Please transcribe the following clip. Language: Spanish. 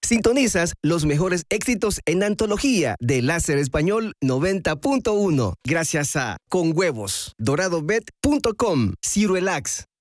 Sintonizas los mejores éxitos en antología de Láser Español 90.1. Gracias a Con Huevos, doradobet.com, Cirelax,